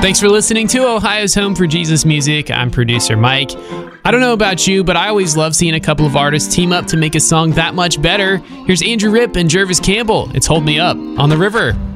Thanks for listening to Ohio's Home for Jesus Music. I'm producer Mike. I don't know about you, but I always love seeing a couple of artists team up to make a song that much better. Here's Andrew Ripp and Jervis Campbell. It's Hold Me Up on the River.